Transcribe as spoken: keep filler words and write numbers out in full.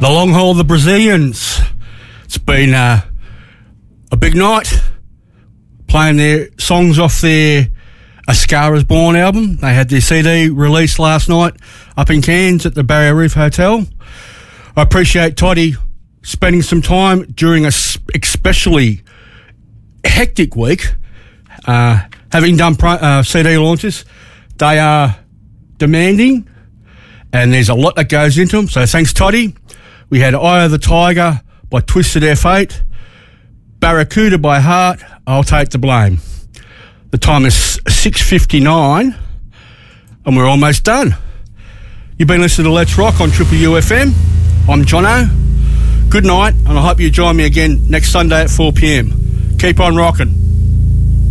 The long haul, the Brazilians. It's been uh, a big night playing their songs off their A Scar Is Born album. They had their C D released last night up in Cairns at the Barrier Reef Hotel. I appreciate Toddy spending some time during a especially hectic week, uh, having done pro- uh, C D launches. They are demanding, and there's a lot that goes into them. So thanks, Toddy. We had Eye of the Tiger by Twisted Air Fate, Barracuda by Heart, I'll Take the Blame. The time is six fifty-nine, and we're almost done. You've been listening to Let's Rock on Triple U F M. I'm Jono. Good night, and I hope you join me again next Sunday at four p.m. Keep on rocking.